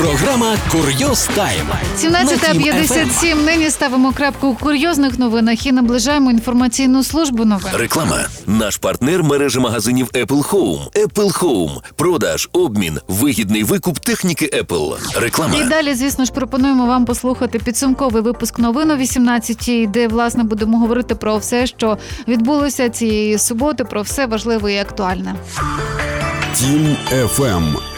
Програма «Курйоз Тайм». 17:57. Нині ставимо крапку у курйозних новинах і наближаємо інформаційну службу новин. Реклама. Наш партнер – мережа магазинів Apple Home. Apple Home. Продаж, обмін, вигідний викуп техніки Apple. Реклама. І далі, звісно ж, пропонуємо вам послухати підсумковий випуск новин о 18-й, де, власне, будемо говорити про все, що відбулося цієї суботи, про все важливе і актуальне. Тім FM.